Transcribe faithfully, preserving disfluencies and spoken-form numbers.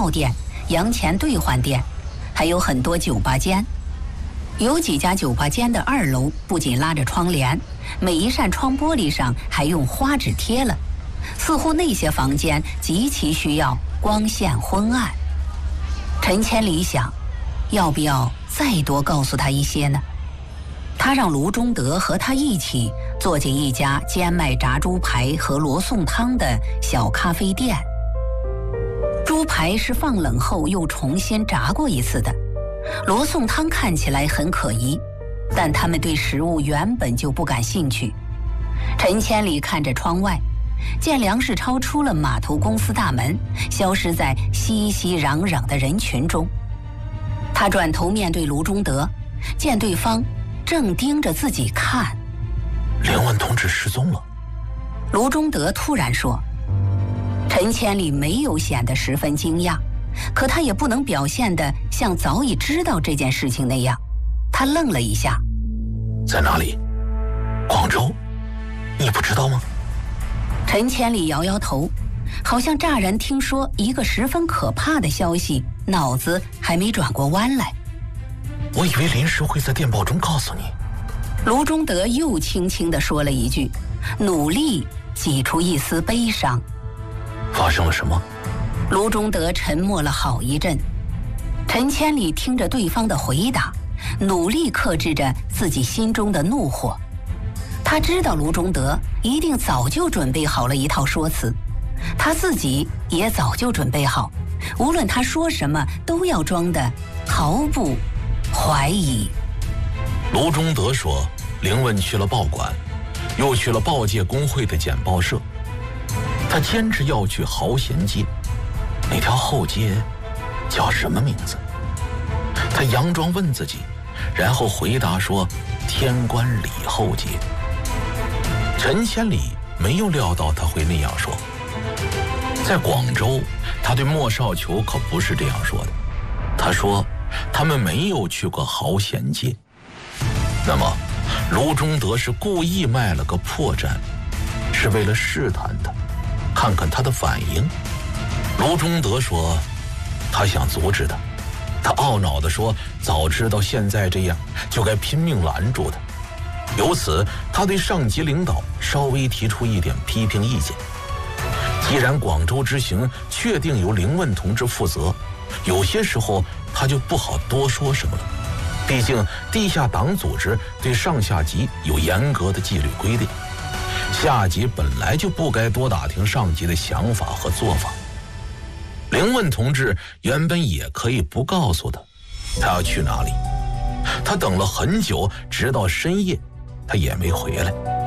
药店、洋钱兑换店，还有很多酒吧间。有几家酒吧间的二楼不仅拉着窗帘，每一扇窗玻璃上还用花纸贴了，似乎那些房间极其需要光线昏暗。陈千里想，要不要再多告诉他一些呢？他让卢中德和他一起坐进一家兼卖炸猪排和罗宋汤的小咖啡店。猪排是放冷后又重新炸过一次的，罗宋汤看起来很可疑，但他们对食物原本就不感兴趣。陈千里看着窗外，见梁世超出了码头公司大门，消失在熙熙攘攘的人群中。他转头面对卢中德，见对方正盯着自己看。 林问同志失踪了。 卢中德突然说。陈千里没有显得十分惊讶，可他也不能表现得像早已知道这件事情那样。他愣了一下。 在哪里？广州？你不知道吗？ 陈千里摇摇头，好像乍然听说一个十分可怕的消息，脑子还没转过弯来。 我以为临时会在电报中告诉你。 卢中德又轻轻地说了一句，努力挤出一丝悲伤。 发生了什么？ 卢中德沉默了好一阵。陈千里听着对方的回答，努力克制着自己心中的怒火。他知道卢中德一定早就准备好了一套说辞，他自己也早就准备好，无论他说什么都要装得毫不怀疑。 卢中德说，林问去了报馆，又去了报界工会的简报社，他坚持要去豪贤街，那条后街叫什么名字？他佯装问自己，然后回答说天官里后街。陈千里没有料到他会那样说。在广州，他对莫少球可不是这样说的。他说他们没有去过豪贤街。那么卢中德是故意卖了个破绽，是为了试探他，看看他的反应。卢中德说他想阻止他，他懊恼地说早知道现在这样，就该拼命拦住他。由此他对上级领导稍微提出一点批评意见。既然广州之行确定由林问同志负责，有些时候他就不好多说什么了。毕竟地下党组织对上下级有严格的纪律规定，下级本来就不该多打听上级的想法和做法。林问同志原本也可以不告诉他他要去哪里，他等了很久，直到深夜他也没回来。